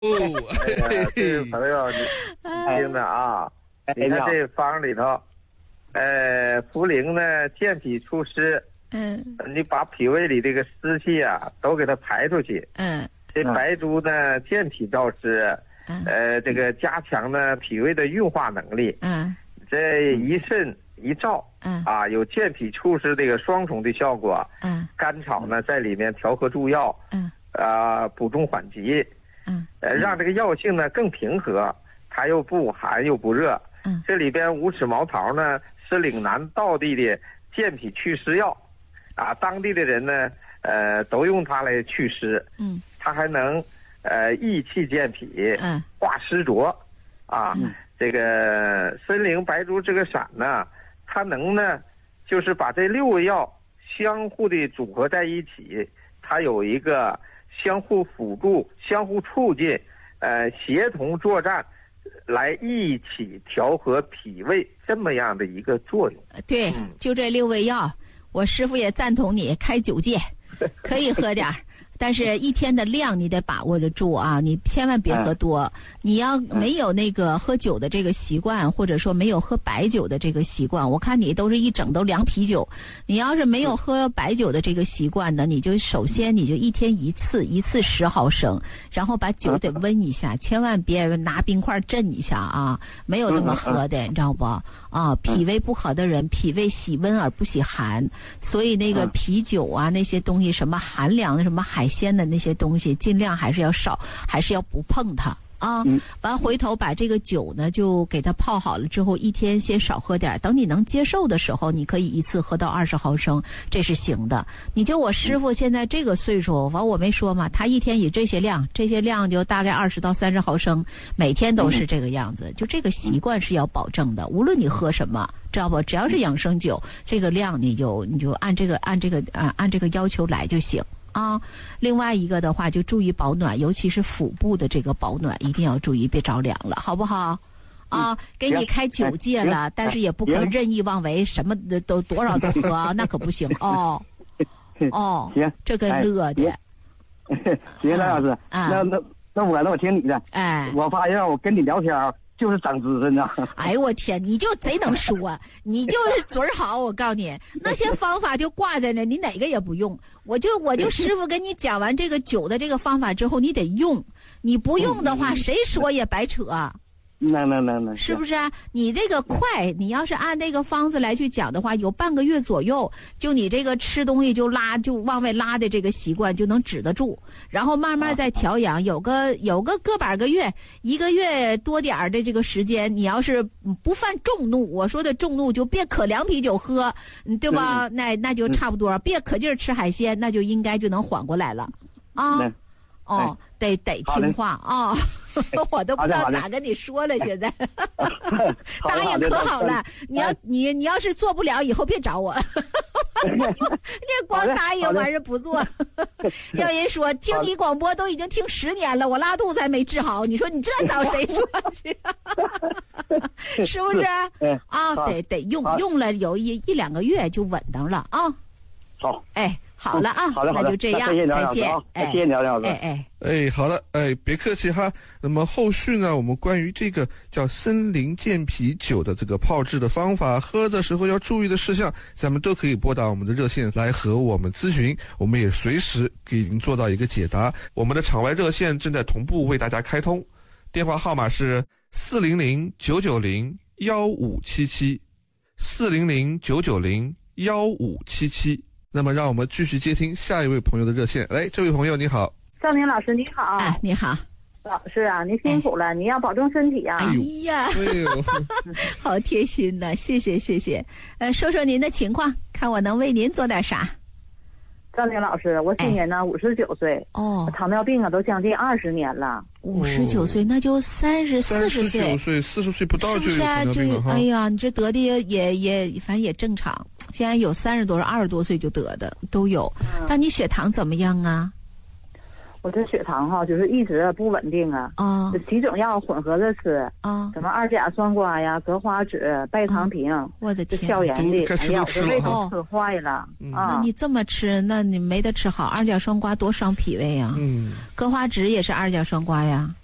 这位朋友，你听着啊，你看这方里头，茯苓呢健脾祛湿，你把脾胃里这个湿气啊都给它排出去，这白术呢健脾燥湿，这个加强呢脾胃的运化能力，这一肾一燥，有健脾祛湿这个双重的效果，甘草呢在里面调和助药，补中缓急，让这个药性呢更平和，它又不寒又不热，这里边无齿毛桃呢是岭南道地的健脾祛湿药，当地的人呢都用它来祛湿，它还能益气健脾，化湿浊，这个参苓白术这个散呢，它能呢就是把这6味药相互的组合在一起，它有一个相互辅助、相互促进，协同作战，来一起调和脾胃这么样的一个作用。 对，就这6味药，我师傅也赞同你开9戒，可以喝点儿。但是一天的量你得把握着住啊，你千万别喝多。你要没有那个喝酒的这个习惯，或者说没有喝白酒的这个习惯，我看你都是一整都凉啤酒。你要是没有喝白酒的这个习惯呢，你就首先你就一天一次10毫升，然后把酒得温一下，千万别拿冰块震一下啊，没有这么喝的，你知道不？脾胃不好的人，脾胃喜温而不喜寒，所以那个啤酒啊那些东西，什么寒凉的什么海鲜的那些东西尽量还是要少，还是要不碰它啊。完回头把这个酒呢就给它泡好了之后，一天先少喝点，等你能接受的时候，你可以一次喝到20毫升，这是行的。你就我师傅现在这个岁数，完我没说嘛，他一天以这些量就大概20到30毫升，每天都是这个样子，就这个习惯是要保证的，无论你喝什么，知道不？只要是养生酒，这个量你就按这个要求来就行。另外一个的话就注意保暖，尤其是腹部的这个保暖一定要注意，别着凉了，好不好？给你开9戒了，但是也不可任意妄为，什么的都多少都喝，那可不行哦。行，这个乐的。 行，赖老师，那我听你的。我发现我跟你聊天就是长知识呢。 哎呦我天，你就贼能说，你就是嘴好。我告诉你，那些方法就挂在那，你哪个也不用。我就师傅跟你讲完这个酒的这个方法之后，你得用。你不用的话，谁说也白扯。 那是不是啊？你这个快，你要是按那个方子来去讲的话，有半个月左右，就你这个吃东西就往外拉的这个习惯就能止得住，然后慢慢再调养，有个个把个月，1个月多点儿的这个时间，你要是不犯众怒，我说的众怒就别可凉啤酒喝，对吧？那就差不多，别可劲儿吃海鲜，那就应该就能缓过来了啊。得听话啊！我都不知道咋跟你说了，现在答应可好了。你要是做不了，以后别找我。你光答应完事不做，要人说听你广播都已经听10年了，我拉肚子还没治好，你说你这找谁说去？是不是？得用了有一2个月就稳当了啊。 好， 好了啊， 好的， 那就这样，再见。 谢谢梁老师。 好的，别客气哈。那么后续呢，我们关于这个叫参苓健脾酒的这个泡制的方法，喝的时候要注意的事项，咱们都可以拨打我们的热线来和我们咨询，我们也随时给您做到一个解答。我们的场外热线正在同步为大家开通，电话号码是400-990-1577，400-990-1577。那么让我们继续接听下一位朋友的热线。这位朋友你好。 赵明老师你好。 你好。 老师啊，您辛苦了，你要保重身体啊。 哎呀，好贴心呐，谢谢。说说您的情况，看我能为您做点啥。 赵明老师，我今年呢59岁，糖尿病都将近20年了。 59岁那就40岁 ，40岁不到就有糖尿病了哈。 哎呀，你这得的也反正也正常。现在有30多、20多岁就得的都有。但你血糖怎么样啊？ 我这血糖就是一直不稳定啊。几种药混合着吃什么2甲双胍呀、格花酯、拜糖平， 我的天， 消炎的，哎呀，我这胃都吃坏了。 那你这么吃，那你没得吃好。2甲双胍多伤脾胃啊。格花酯也是2甲双胍呀。